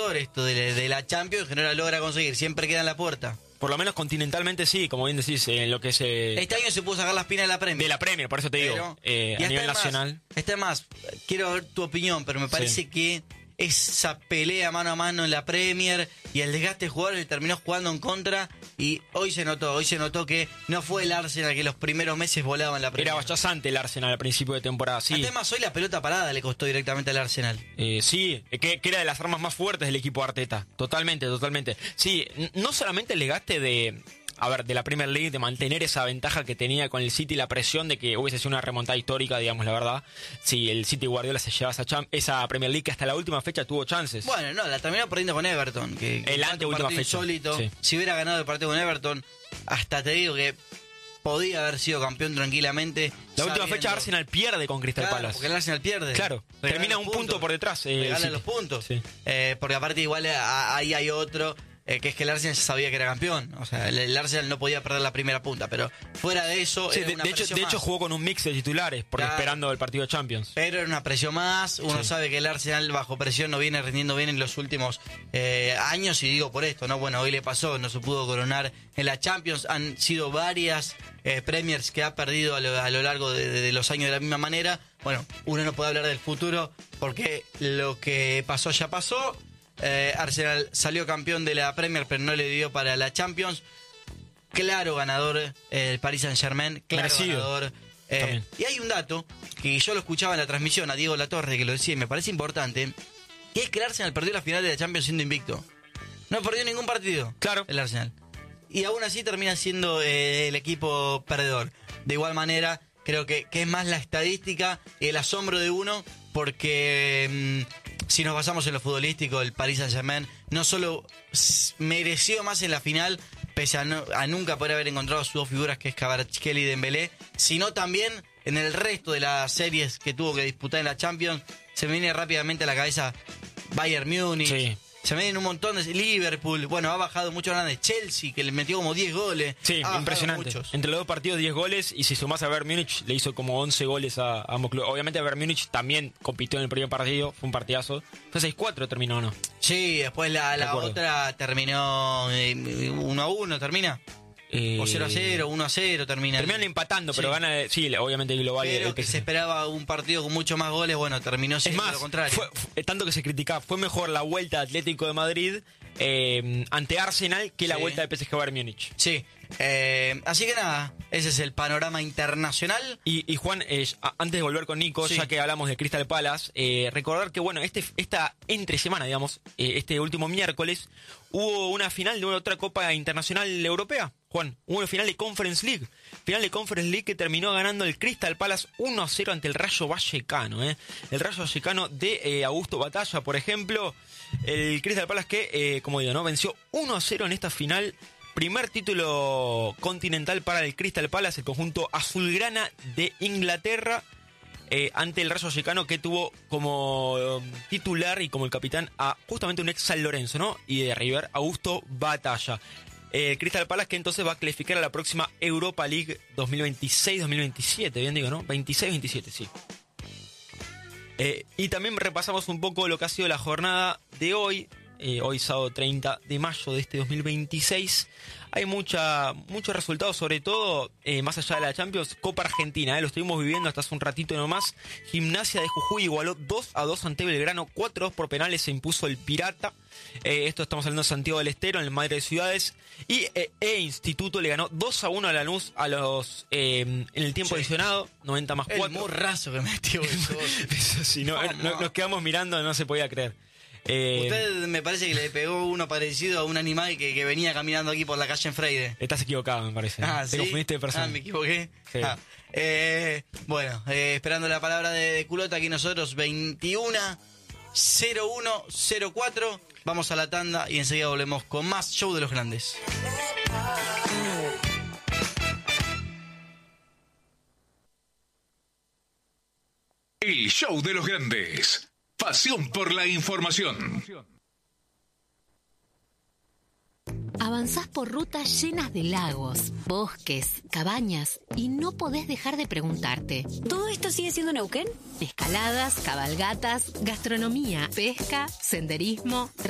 ganador esto de la Champions, que no la logra conseguir, siempre queda en la puerta. Por lo menos continentalmente sí, como bien decís, en lo que se... Este año se pudo sacar la espina de la Premier. De la Premier, por eso te digo, a nivel nacional. Está más, quiero ver tu opinión, pero me parece que esa pelea mano a mano en la Premier y el desgaste de jugadores terminó jugando en contra, y hoy se notó que no fue el Arsenal que los primeros meses volaba en la Premier. Era bastante el Arsenal al principio de temporada, sí. Además, hoy la pelota parada le costó directamente al Arsenal. Sí, que era de las armas más fuertes del equipo Arteta. Totalmente. Sí, no solamente el desgaste de la Premier League, de mantener esa ventaja que tenía con el City, la presión de que hubiese sido una remontada histórica, digamos la verdad. Si el City Guardiola se llevaba esa Premier League, que hasta la última fecha tuvo chances. Bueno, no, la terminó perdiendo con Everton, que el anteúltima fecha. Insólito. Sí. Si hubiera ganado el partido con Everton, hasta te digo que podía haber sido campeón tranquilamente. La última fecha Arsenal pierde con Crystal Palace. Porque el Arsenal pierde. Claro, termina un punto por detrás. Regalan los puntos. Sí. Porque aparte igual ahí hay otro, que es que el Arsenal ya sabía que era campeón. O sea, el Arsenal no podía perder la primera punta, pero fuera de eso... Sí, de hecho jugó con un mix de titulares, porque esperando el partido de Champions. Pero era una presión más. Uno sabe que el Arsenal bajo presión no viene rindiendo bien en los últimos años, y digo por esto, ¿no? Bueno, hoy le pasó, no se pudo coronar en la Champions. Han sido varias Premiers que ha perdido a lo largo de los años de la misma manera. Bueno, uno no puede hablar del futuro porque lo que pasó ya pasó. Arsenal salió campeón de la Premier, pero no le dio para la Champions. Claro ganador el Paris Saint-Germain, claro ganador. Y hay un dato que yo lo escuchaba en la transmisión a Diego Latorre, que lo decía y me parece importante, que es que el Arsenal perdió la final de la Champions siendo invicto. No perdió ningún partido, el Arsenal. Y aún así termina siendo el equipo perdedor. De igual manera, creo que es más la estadística y el asombro de uno, porque... si nos basamos en lo futbolístico, el Paris Saint-Germain no solo mereció más en la final, pese a nunca poder haber encontrado sus dos figuras, que es Kvaratskhelia y Dembélé, sino también en el resto de las series que tuvo que disputar en la Champions. Se me viene rápidamente a la cabeza Bayern Múnich. Sí. Se me vienen un montón de... Liverpool, bueno, ha bajado mucho grandes. Chelsea, que le metió como 10 goles. Sí, impresionante. Entre los dos partidos 10 goles, y si sumás a Bayern Múnich, le hizo como 11 goles a ambos clubes. Obviamente Bayern Múnich también compitió en el primer partido, fue un partidazo. Fue 6-4 terminó, ¿no? Sí, después la otra terminó 1-1, termina. O 0-0, 1-0 termina. Terminan empatando, pero gana, obviamente el global. Pero que se esperaba un partido con mucho más goles, bueno, terminó siendo lo contrario. Tanto que se criticaba, fue mejor la vuelta de Atlético de Madrid ante Arsenal que la vuelta de PSG Bayern Múnich. Sí, así que nada, ese es el panorama internacional. Y Juan, antes de volver con Nico, ya que hablamos de Crystal Palace, recordar que bueno, esta entre semana, digamos, este último miércoles, hubo una final de otra Copa Internacional Europea. Juan, hubo una final de Conference League. Final de Conference League que terminó ganando el Crystal Palace 1-0 ante el Rayo Vallecano. El Rayo Vallecano de Augusto Batalla, por ejemplo. El Crystal Palace que, como digo, ¿no? Venció 1-0 en esta final. Primer título continental para el Crystal Palace, el conjunto azulgrana de Inglaterra, ante el Rayo Vallecano, que tuvo como titular y como el capitán a justamente un ex San Lorenzo, ¿no? Y de River, Augusto Batalla. Crystal Palace que entonces va a clasificar a la próxima Europa League 2026-2027, bien digo, ¿no? 26-27, sí. Y también repasamos un poco lo que ha sido la jornada de hoy. Hoy sábado 30 de mayo de este 2026. Hay muchos resultados, sobre todo, más allá de la Champions, Copa Argentina, lo estuvimos viviendo hasta hace un ratito nomás. Gimnasia de Jujuy igualó 2-2 ante Belgrano, 4-2 por penales se impuso el Pirata. Esto estamos hablando de Santiago del Estero, en el Madre de Ciudades. Y Instituto le ganó 2-1 a Lanús en el tiempo adicionado, 90 más 4. El morrazo que metió eso. Eso sí, nos quedamos mirando, no se podía creer. Usted me parece que le pegó uno parecido a un animal que venía caminando aquí por la calle en Freire. Estás equivocado, me parece. Te confundiste de persona. Me equivoqué. Sí. Bueno, esperando la palabra de Culota, aquí nosotros 21-01-04. Vamos a la tanda y enseguida volvemos con más Show de los Grandes. El Show de los Grandes. Pasión por la información. Avanzás por rutas llenas de lagos, bosques, cabañas y no podés dejar de preguntarte: ¿todo esto sigue siendo Neuquén? Escaladas, cabalgatas, gastronomía, pesca, senderismo,